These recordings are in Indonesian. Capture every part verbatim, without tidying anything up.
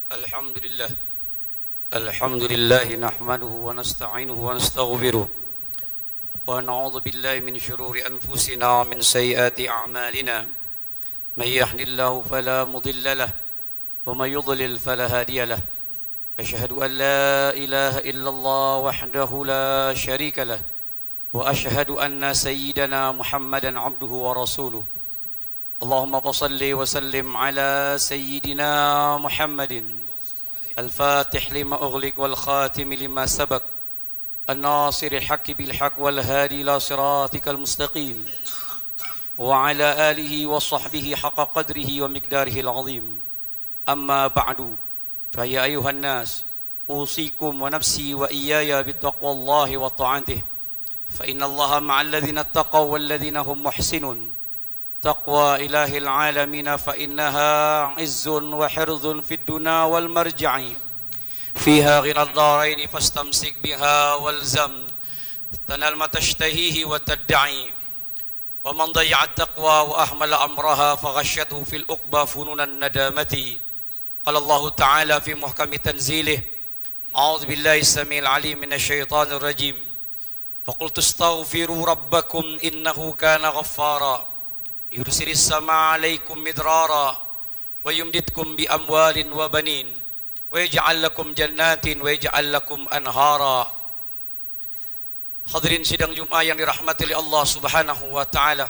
الحمد لله الحمد لله نحمده ونستعينه ونستغفره ونعوذ بالله من شرور أنفسنا ومن سيئات أعمالنا من يهد الله فلا مضل له ومن يضلل فلا هادي له أشهد أن لا إله إلا الله وحده لا شريك له وأشهد أن سيدنا محمدا عبده ورسوله اللهم صل وسلم على سيدنا محمد الفاتح لما أغلق والخاتم لما سبق الناصر الحق بالحق والهادي إلى صراطك المستقيم وعلى آله وصحبه حق قدره ومقداره العظيم أما بعد فيا أيها الناس أوصيكم ونفسي وإياي بتقوى الله وطاعته فإن الله مع الذين اتقوا والذين هم محسنون تقوى إله العالمين فإنها عز وحرز في الدنا والمرجع فيها غنى الدارين فاستمسك بها والزم تنال ما تشتهيه وتدعي ومن ضيع التقوى وأهمل أمرها فغشته في الأقبى فنون الندامة قال الله تعالى في محكم تنزيله أعوذ بالله السميع العليم من الشيطان الرجيم فقلت استغفروا ربكم إنه كان غفارا يرسل السماء عليكم مدرارا ويمددكم بأموال وبنين ويجعل لكم جنات ويجعل لكم أنهارا. Hadirin sidang Jumat yang dirahmati oleh Allah Subhanahu wa taala.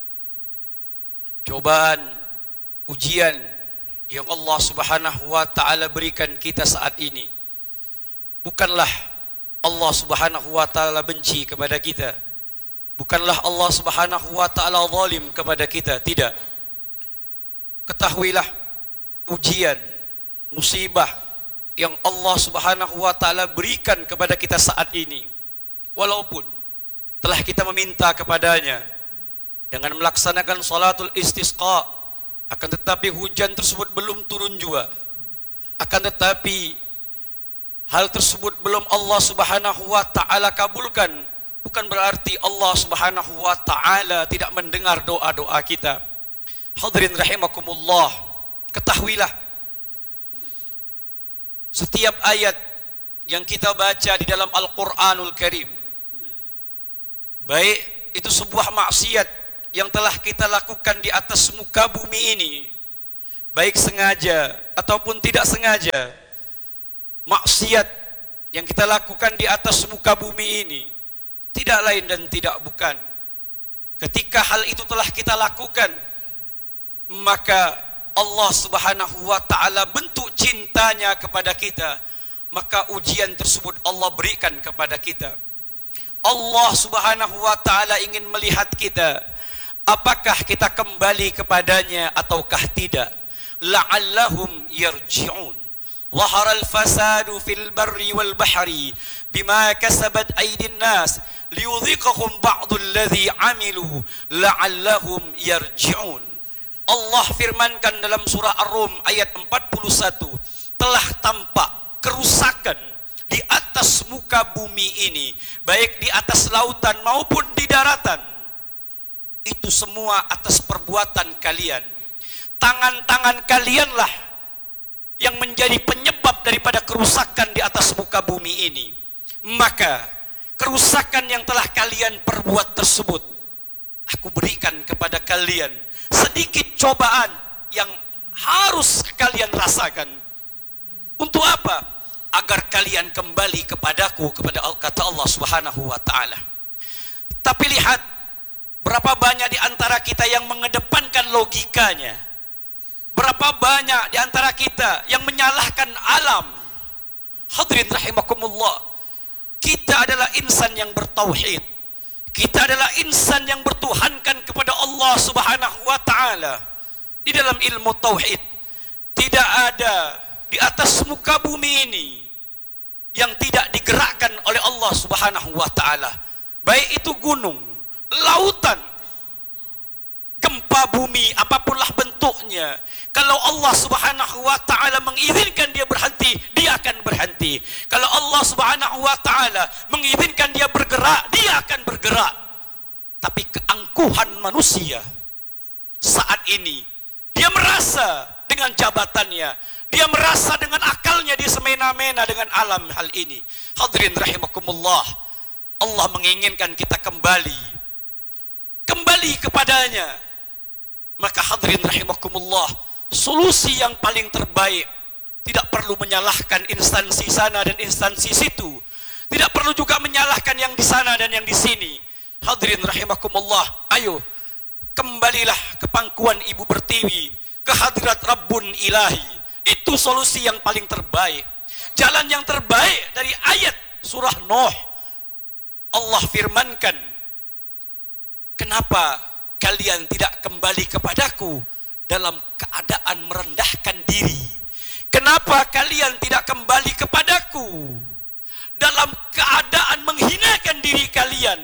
Cobaan, ujian yang Allah Subhanahu wa taala berikan kita saat ini bukanlah Allah Subhanahu wa taala benci kepada kita. Bukanlah Allah Subhanahu wa taala zalim kepada kita, tidak. Ketahuilah ujian, musibah yang Allah Subhanahu wa taala berikan kepada kita saat ini, walaupun telah kita meminta kepadanya dengan melaksanakan salatul istisqa, akan tetapi hujan tersebut belum turun juga. Akan tetapi hal tersebut belum Allah Subhanahu wa taala kabulkan. Bukan berarti Allah Subhanahu wa taala tidak mendengar doa-doa kita. Hadirin rahimakumullah, ketahuilah setiap ayat yang kita baca di dalam Al-Qur'anul Karim, baik itu sebuah maksiat yang telah kita lakukan di atas muka bumi ini, baik sengaja ataupun tidak sengaja, maksiat yang kita lakukan di atas muka bumi ini tidak lain dan tidak bukan, ketika hal itu telah kita lakukan, maka Allah Subhanahu wa taala bentuk cintanya kepada kita, maka ujian tersebut Allah berikan kepada kita. Allah Subhanahu wa taala ingin melihat kita, apakah kita kembali kepadanya ataukah tidak. La'allahum yarji'un. Zahara al-fasadu fil barri wal bahri bima kasabat aydin nas liyudhiqahum ba'du alladhi 'amilu la'allahum yarji'un. Allah firmankan dalam surah Ar-Rum ayat empat puluh satu, telah tampak kerusakan di atas muka bumi ini, baik di atas lautan maupun di daratan. Itu semua atas perbuatan kalian. Tangan-tangan kalianlah yang menjadi penyebab daripada kerusakan di atas muka bumi ini. Maka kerusakan yang telah kalian perbuat tersebut, aku berikan kepada kalian sedikit cobaan yang harus kalian rasakan. Untuk apa? Agar kalian kembali kepadaku, kepada kata Allah Subhanahu wa taala. Tapi lihat berapa banyak di antara kita yang mengedepankan logikanya. Berapa banyak di antara kita yang menyalahkan alam. Hadirin rahimakumullah, kita adalah insan yang bertauhid. Kita adalah insan yang bertuhankan kepada Allah Subhanahu wa taala. Di dalam ilmu tauhid, tidak ada di atas muka bumi ini yang tidak digerakkan oleh Allah Subhanahu wa taala. Baik itu gunung, lautan, gempa bumi, apapunlah bentuknya. Kalau Allah Subhanahu wa taala mengizinkan dia berhenti, dia akan berhenti. Kalau Allah Subhanahu wa taala mengizinkan dia bergerak, dia akan bergerak. Tapi keangkuhan manusia saat ini, dia merasa dengan jabatannya, Dia merasa dengan akalnya dia semena-mena dengan alam hal ini. Hadirin rahimakumullah, Allah menginginkan kita kembali kembali kepadanya. Maka hadirin rahimakumullah, solusi yang paling terbaik, tidak perlu menyalahkan instansi sana dan instansi situ, tidak perlu juga menyalahkan yang di sana dan yang di sini. Hadirin rahimakumullah, ayo kembalilah ke pangkuan Ibu Pertiwi, ke hadirat Rabbun Ilahi. Itu solusi yang paling terbaik, jalan yang terbaik. Dari ayat surah Nuh, Allah firmankan, kenapa kalian tidak kembali kepadaku dalam keadaan merendahkan diri? Kenapa kalian tidak kembali kepadaku dalam keadaan menghinakan diri kalian?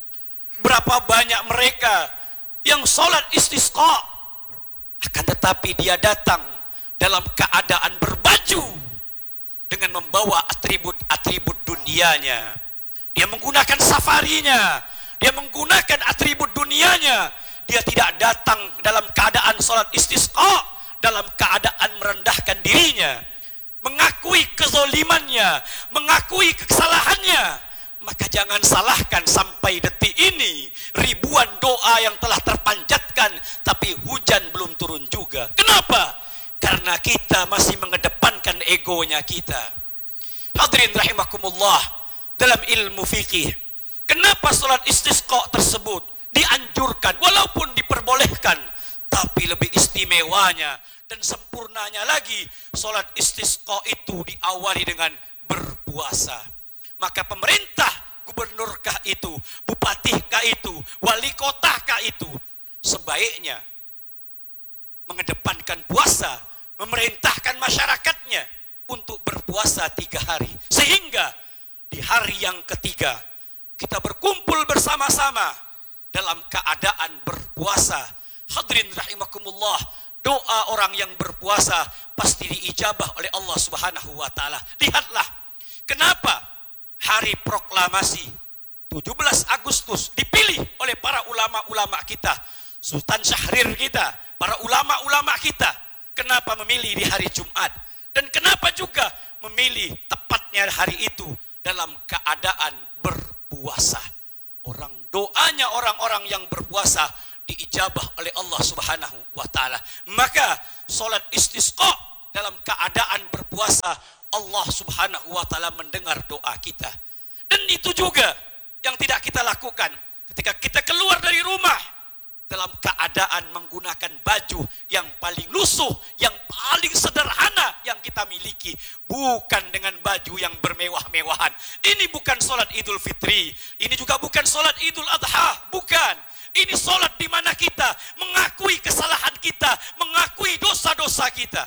Berapa banyak mereka yang sholat istisqa, akan tetapi dia datang dalam keadaan berbaju dengan membawa atribut-atribut dunianya. Dia menggunakan safarinya, dia menggunakan atribut dunianya. Dia tidak datang dalam keadaan sholat istisqa, dalam keadaan merendahkan dirinya, mengakui kezolimannya, mengakui kesalahannya. Maka jangan salahkan sampai detik ini ribuan doa yang telah terpanjatkan, tapi hujan belum turun juga. Kenapa? Karena kita masih mengedepankan egonya kita. Hadirin rahimakumullah, dalam ilmu fikih, kenapa sholat istisqa tersebut dianjurkan, walaupun diperbolehkan, tapi lebih istimewanya dan sempurnanya lagi, sholat istisqa itu diawali dengan berpuasa. Maka pemerintah, gubernurkah itu, bupatikah itu, wali kotakah itu, sebaiknya mengedepankan puasa, memerintahkan masyarakatnya untuk berpuasa tiga hari, sehingga di hari yang ketiga kita berkumpul bersama-sama dalam keadaan berpuasa. Hadirin rahimakumullah, doa orang yang berpuasa pasti diijabah oleh Allah Subhanahu wa taala. Lihatlah kenapa hari proklamasi tujuh belas Agustus dipilih oleh para ulama-ulama kita, Sultan Syahrir kita, para ulama-ulama kita. Kenapa memilih di hari Jumat? Dan kenapa juga memilih tepatnya hari itu dalam keadaan berpuasa? Orang doanya orang-orang yang berpuasa diijabah oleh Allah Subhanahu wa taala. Maka salat istisqa dalam keadaan berpuasa, Allah Subhanahu wa taala mendengar doa kita. Dan itu juga yang tidak kita lakukan ketika kita keluar dari rumah dalam keadaan menggunakan baju yang paling lusuh, yang paling sederhana yang kita miliki, bukan dengan baju yang bermewah-mewahan. Ini bukan salat Idul Fitri, ini juga bukan salat Idul Adha, bukan. Ini salat di mana kita mengakui kesalahan kita, mengakui dosa-dosa kita.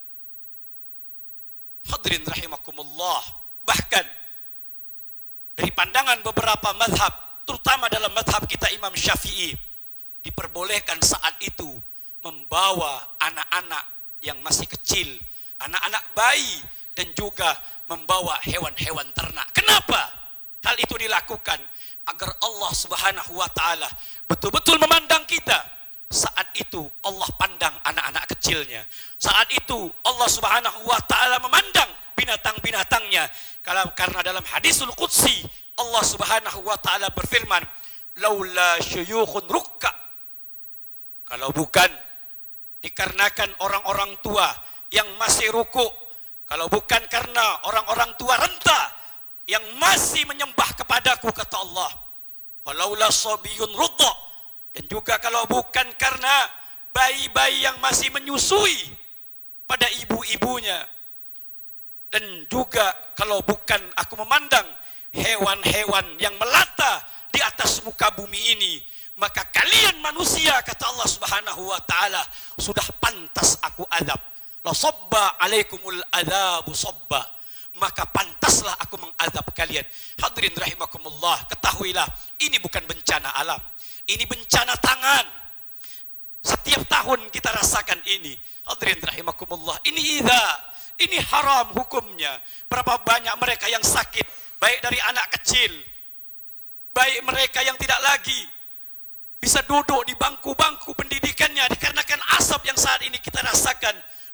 Hadirin rahimakumullah, bahkan dari pandangan beberapa mazhab, terutama dalam mazhab kita Imam Syafi'i, diperbolehkan saat itu membawa anak-anak yang masih kecil, anak-anak bayi, dan juga membawa hewan-hewan ternak. Kenapa hal itu dilakukan? Agar Allah Subhanahu wa taala betul-betul memandang kita. Saat itu Allah pandang anak-anak kecilnya. Saat itu Allah Subhanahu wa taala memandang binatang-binatangnya. Karena dalam hadisul qudsi Allah Subhanahu wa taala berfirman, laula syuyukhun rukka, kalau bukan dikarenakan orang-orang tua yang masih ruku, kalau bukan karena orang-orang tua renta yang masih menyembah kepadaku, kata Allah, walaula sabiyun rudda, dan juga kalau bukan karena bayi-bayi yang masih menyusui pada ibu-ibunya, dan juga kalau bukan aku memandang hewan-hewan yang melata di atas muka bumi ini, maka kalian manusia, kata Allah Subhanahu wa taala, sudah pantas aku azab. La sabba alaikumul adzabu sabba, maka pantaslah aku mengazab kalian. Hadirin rahimakumullah, ketahuilah ini bukan bencana alam, ini bencana tangan. Setiap tahun kita rasakan ini. Hadirin rahimakumullah, ini idza, ini haram hukumnya. Berapa banyak mereka yang sakit, baik dari anak kecil, baik mereka yang tidak lagi bisa duduk di bangku-bangku pendidikannya dikarenakan asap yang saat ini kita rasakan.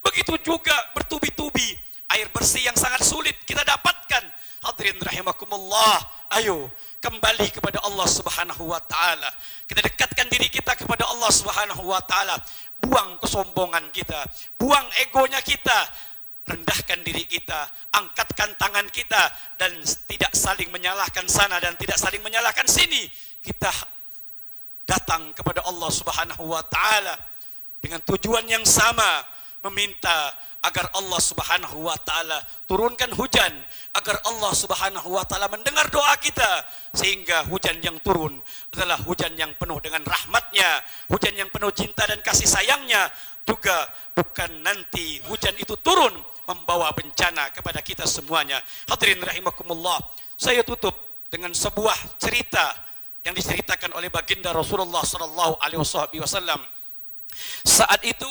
Begitu juga bertubi-tubi air bersih yang sangat sulit kita dapatkan. Hadirin rahimakumullah, ayo kembali kepada Allah Subhanahu wa taala. Kita dekatkan diri kita kepada Allah Subhanahu wa taala. Buang kesombongan kita, buang egonya kita, rendahkan diri kita, angkatkan tangan kita, dan tidak saling menyalahkan sana dan tidak saling menyalahkan sini. Kita datang kepada Allah Subhanahu wa taala dengan tujuan yang sama, meminta agar Allah Subhanahu wa taala turunkan hujan, agar Allah Subhanahu wa taala mendengar doa kita, sehingga hujan yang turun adalah hujan yang penuh dengan rahmatnya, hujan yang penuh cinta dan kasih sayangnya. Juga bukan nanti hujan itu turun membawa bencana kepada kita semuanya. Hadirin rahimakumullah, saya tutup dengan sebuah cerita yang diceritakan oleh baginda Rasulullah sallallahu alaihi wasallam. Saat itu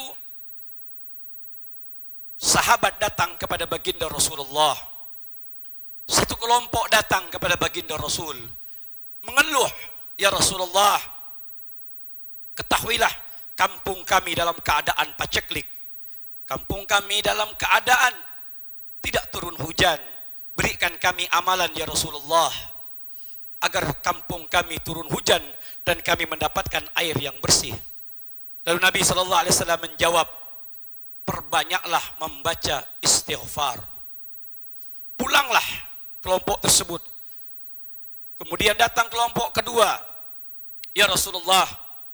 sahabat datang kepada baginda Rasulullah. Satu kelompok datang kepada baginda Rasul, mengeluh, "Ya Rasulullah, ketahuilah kampung kami dalam keadaan paceklik. Kampung kami dalam keadaan tidak turun hujan. Berikan kami amalan ya Rasulullah, agar kampung kami turun hujan dan kami mendapatkan air yang bersih." Lalu Nabi shallallahu alaihi wasallam menjawab, "Perbanyaklah membaca istighfar." Pulanglah kelompok tersebut. Kemudian datang kelompok kedua, "Ya Rasulullah,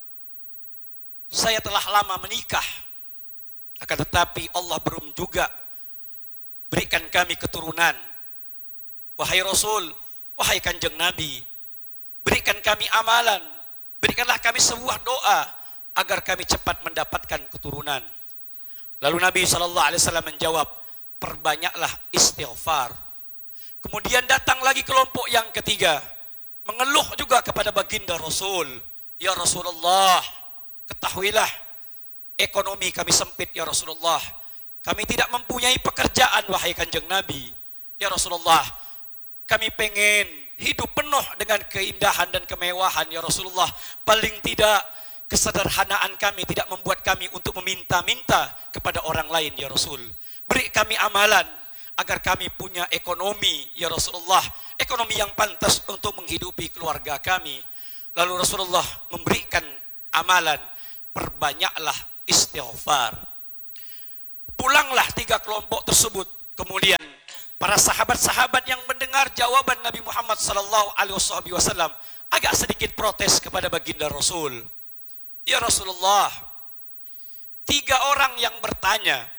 saya telah lama menikah, akan tetapi Allah belum juga berikan kami keturunan. Wahai Rasul, wahai Kanjeng Nabi, berikan kami amalan, berikanlah kami sebuah doa agar kami cepat mendapatkan keturunan." Lalu Nabi shallallahu alaihi wasallam menjawab, "Perbanyaklah istighfar." Kemudian datang lagi kelompok yang ketiga, mengeluh juga kepada baginda Rasul, "Ya Rasulullah, ketahuilah ekonomi kami sempit ya Rasulullah. Kami tidak mempunyai pekerjaan wahai Kanjeng Nabi. Ya Rasulullah, kami pengen hidup penuh dengan keindahan dan kemewahan ya Rasulullah. Paling tidak kesederhanaan kami tidak membuat kami untuk meminta-minta kepada orang lain ya Rasul. Beri kami amalan agar kami punya ekonomi ya Rasulullah, ekonomi yang pantas untuk menghidupi keluarga kami." Lalu Rasulullah memberikan amalan, "Perbanyaklah istighfar." Pulanglah tiga kelompok tersebut. Kemudian para sahabat-sahabat yang mendengar jawaban Nabi Muhammad sallallahu alaihi wasallam agak sedikit protes kepada baginda Rasul. "Ya Rasulullah, tiga orang yang bertanya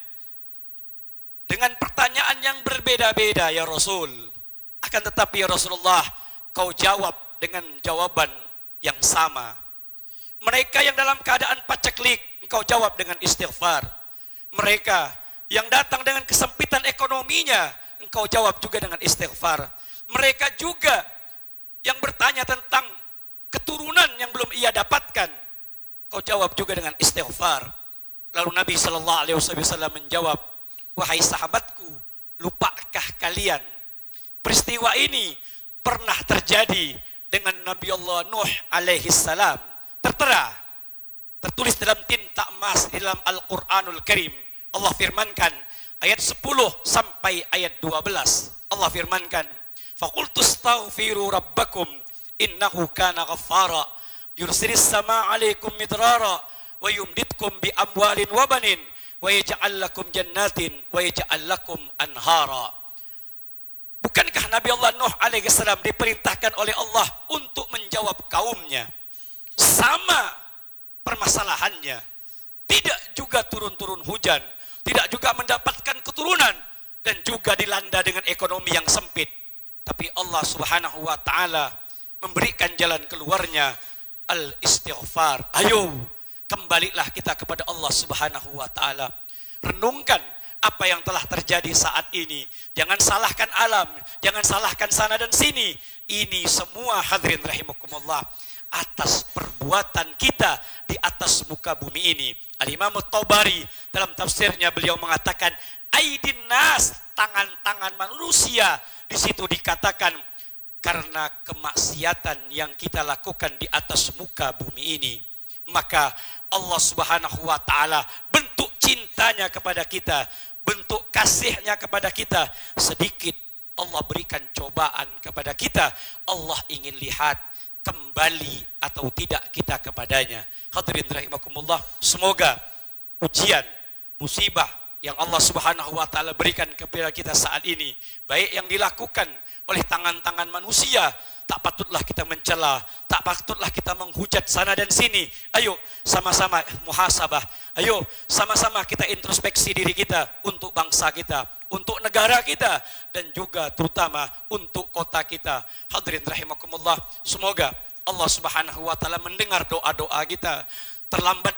dengan pertanyaan yang berbeda-beda ya Rasul. Akan tetapi ya Rasulullah, kau jawab dengan jawaban yang sama. Mereka yang dalam keadaan paceklik, engkau jawab dengan istighfar. Mereka yang datang dengan kesempitan ekonominya, engkau jawab juga dengan istighfar. Mereka juga yang bertanya tentang keturunan yang belum ia dapatkan, kau jawab juga dengan istighfar." Lalu Nabi shallallahu alaihi wasallam menjawab, "Wahai sahabatku, lupakah kalian peristiwa ini pernah terjadi dengan Nabi Allah Nuh alaihi salam?" Tertera, tertulis dalam tinta emas di dalam Al-Quranul Karim. Allah firmankan ayat sepuluh sampai ayat dua belas. Allah firmankan, "Faqultu astaghfiru rabbakum innahu kana ghaffara yursilis sama alaikum midrara wa yumditkum bi amwalin wa banin wa yaj'al lakum jannatin wa yaj'al lakum anhara." Bukankah Nabi Allah Nuh alaihi salam diperintahkan oleh Allah untuk menjawab kaumnya? Sama permasalahannya. Tidak juga turun-turun hujan, tidak juga mendapatkan keturunan, dan juga dilanda dengan ekonomi yang sempit. Tapi Allah Subhanahu wa taala memberikan jalan keluarnya, al-istighfar. Ayo, kembalilah kita kepada Allah Subhanahu wa taala. Renungkan apa yang telah terjadi saat ini. Jangan salahkan alam, jangan salahkan sana dan sini. Ini semua hadirin rahimakumullah atas perbuatan kita di atas muka bumi ini. Al-Imam At-Tabari dalam tafsirnya beliau mengatakan, aidin nas, tangan-tangan manusia. Di situ dikatakan karena kemaksiatan yang kita lakukan di atas muka bumi ini, maka Allah Subhanahu wa taala bentuk cintanya kepada kita, bentuk kasihnya kepada kita. Sedikit Allah berikan cobaan kepada kita, Allah ingin lihat kembali atau tidak kita kepadanya. Hadirin rahimakumullah, semoga ujian, musibah yang Allah Subhanahu wa taala berikan kepada kita saat ini, baik yang dilakukan oleh tangan-tangan manusia, tak patutlah kita mencela, tak patutlah kita menghujat sana dan sini. Ayo sama-sama muhasabah, ayo sama-sama kita introspeksi diri kita untuk bangsa kita, untuk negara kita, dan juga terutama untuk kota kita. Hadirin rahimakumullah, semoga Allah Subhanahu wa taala mendengar doa-doa kita. Terlambat